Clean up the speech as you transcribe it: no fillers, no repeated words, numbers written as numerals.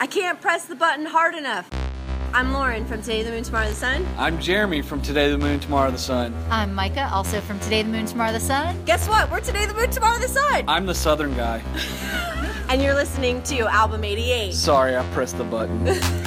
I can't press the button hard enough. I'm Lauren from Today the Moon, Tomorrow the Sun. I'm Jeremy from Today the Moon, Tomorrow the Sun. I'm Micah, also from Today the Moon, Tomorrow the Sun. Guess what? We're Today the Moon, Tomorrow the Sun. I'm the Southern guy. And you're listening to Album 88. Sorry, I pressed the button.